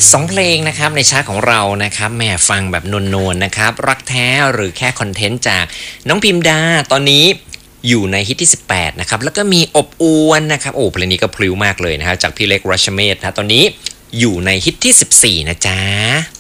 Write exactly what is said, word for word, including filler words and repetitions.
สองเพลงนะครับในชาร์ตของเรานะครับแหม่ฟังแบบนวลๆนะครับรักแท้หรือแค่คอนเทนต์จากน้องพิมดาตอนนี้อยู่ในฮิตที่สิบแปดนะครับแล้วก็มีอบอวนนะครับโอ้เพลงนี้ก็พลิ้วมากเลยนะครับจากพี่เล็กรัชเมศนะตอนนี้อยู่ในฮิตที่สิบสี่นะจ๊ะ